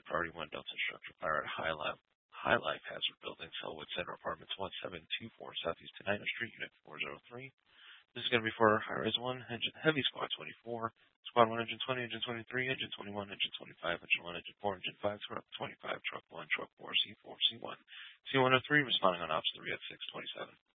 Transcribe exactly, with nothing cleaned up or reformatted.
Priority one Delta Structure Fire at High Life, High Life Hazard Building, Selwood Center Apartments one seven two four Southeast Tenina Street, Unit four oh three. This is going to be for High Rise one, engine, Heavy Squad twenty-four, Squad one, Engine twenty, Engine twenty-three, Engine twenty-one, Engine twenty-five, Engine one, Engine four, Engine five, Truck twenty-five, Truck one, Truck four, C four, C one, C one oh three, responding on Ops three at six twenty-seven.